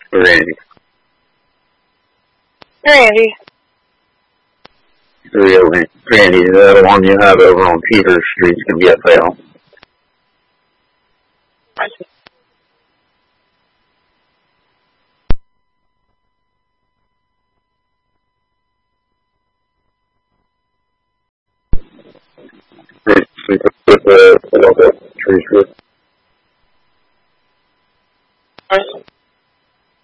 Randy. Randy. The real Randy, the other one you have over on Peters Street's gonna be a fail. With the trees.